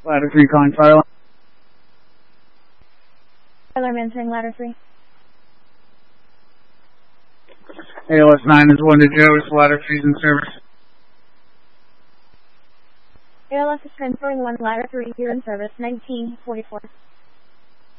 Ladder 3 calling fire alarm. Alarm entering ladder 3. ALS 9 is 1 to Joe, is ladder 3 in service. ALS is 1041, ladder 3, you're in service, 1944.